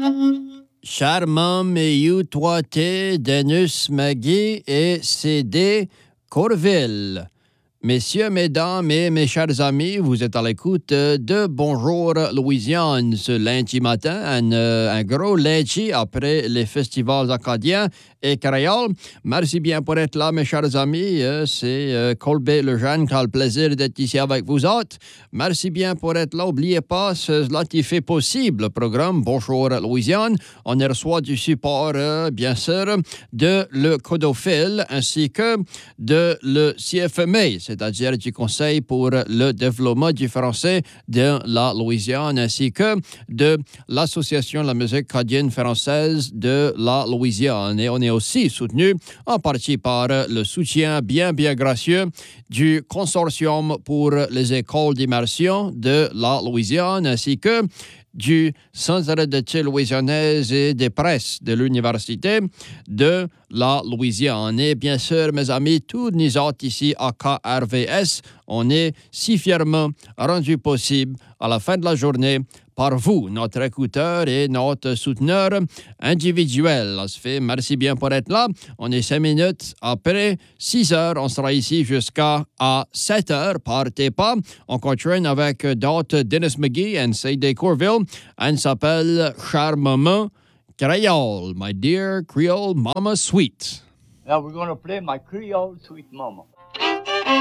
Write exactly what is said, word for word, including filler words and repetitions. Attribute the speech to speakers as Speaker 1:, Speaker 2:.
Speaker 1: Charmant Meillou trois T, Denus Magui et C D Corville. Messieurs, mesdames et mes chers amis, vous êtes à l'écoute de Bonjour Louisiane ce lundi matin, un, un gros lundi après les festivals acadiens et créoles. Merci bien pour être là, mes chers amis. C'est euh, Colbert Lejeune qui a le plaisir d'être ici avec vous autres. Merci bien pour être là. N'oubliez pas, cela qui fait possible le programme Bonjour Louisiane. On y reçoit du support, euh, bien sûr, de le Codophile ainsi que de le C F M A, c'est-à-dire du Conseil pour le développement du français de la Louisiane, ainsi que de l'Association de la musique acadienne française de la Louisiane. Et on est aussi soutenu en partie par le soutien bien, bien gracieux du Consortium pour les écoles d'immersion de la Louisiane, ainsi que du Centre d'études louisianaises et des presses de l'Université de la Louisiane. Et bien sûr, mes amis, tous nous autres ici à K R V S, on est si fièrement rendus possible à la fin de la journée par vous, notre écouteur et notre souteneur individuel. Ça se fait, merci bien pour être là. On est cinq minutes après six heures. On sera ici jusqu'à à sept heures. Partez pas. On continue avec d'autres Dennis McGee et C D Corville. Elle s'appelle Charmement Creole. My dear Creole Mama Sweet.
Speaker 2: Now we're going to play My Creole Sweet Mama.